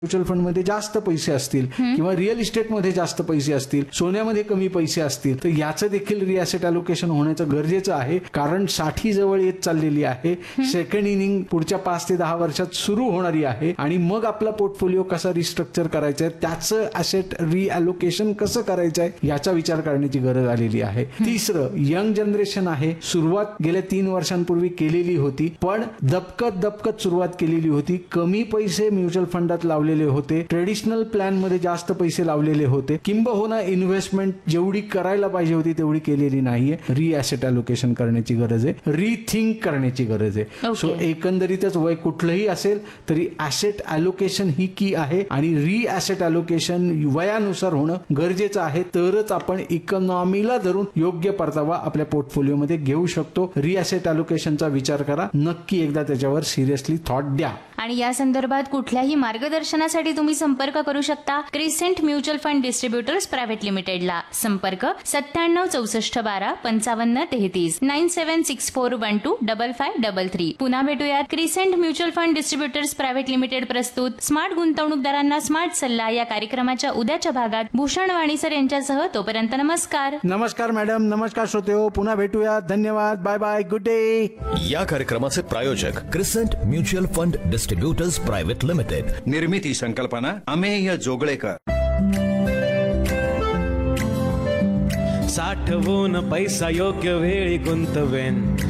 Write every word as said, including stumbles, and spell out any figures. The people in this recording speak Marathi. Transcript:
म्युच्युअल फंड मध्ये जास्त पैसे असतील किंवा रिअल इस्टेट मध्ये जास्त पैसे असतील, सोन्यामध्ये कमी पैसे असतील, तर याचं देखील रिअॅसेट अलोकेशन होण्याचं गरजेचं आहे. कारण साठी जवळ येत चाललेली आहे. सेकंड इनिंग पुढच्या पाच ते दहा वर्षात सुरू होणारी आहे आणि मग आपला पोर्टफोलिओ कसा रिस्ट्रक्चर करायचा आहे, त्याचं ऍसेट रिअलोकेशन कसं करायचं आहे याचा विचार करण्याची गरज आलेली आहे. तिसरं, यंग जनरेशन आहे. सुरुवात गेल्या तीन वर्षांपूर्वी केलेली होती, पण दबकत दबकत सुरुवात केलेली होती. कमी पैसे म्युच्युअल फंडात लावलेले होते, ट्रेडिशनल प्लॅन मध्ये जास्त पैसे लावलेले होते, किंबहुना इन्व्हेस्टमेंट जेवढी करायला पाहिजे होती तेवढी केलेली नाहीये. रिअॅसेट अलोकेशन करण्याची गरज आहे, रिथिंक करण्याची गरज आहे. सो एकंदरीतच वय कुठलंही असेल तरी ऍसेट अलोकेशन ही की आहे आणि रिअॅसेट अलोकेशन वयानुसार होणं गरजेचं आहे. तरच आपण इकॉनॉमीला धरून योग्य परतावा आपल्या पोर्टफोलिओमध्ये घेऊ शकतो. रिअॅसेट अलोकेशनचा विचार करा, नक्की एकदा त्याच्यावर सिरियसली थॉट द्या. आणि या संदर्भात कुठल्याही मार्गदर्शनासाठी तुम्ही संपर्क करू शकता crescent mutual fund distributors private लिमिटेडला. संपर्क सत्त्याण्णव चौसष्ट बारा पंचावन्न तेहतीस nine seven six four one two double five double three. पुन्हा भेटूयात. Crescent mutual fund distributors private limited प्रस्तुत स्मार्ट गुंतवणूकदारांना स्मार्ट सल्ला या कार्यक्रमाच्या उद्याच्या भागात भूषण वाणीसर यांच्यासह. तोपर्यंत नमस्कार. नमस्कार मॅडम, नमस्कार श्रोतेहो, पुन्हा भेटूया. धन्यवाद, बाय बाय, गुड डे. या कार्यक्रमाचे प्रायोजक crescent mutual fund distributors private limited. निर्मिती संकल्पना अमेय जोगळेकर. साठवून पैसा योग्य वेळी गुंतवेन,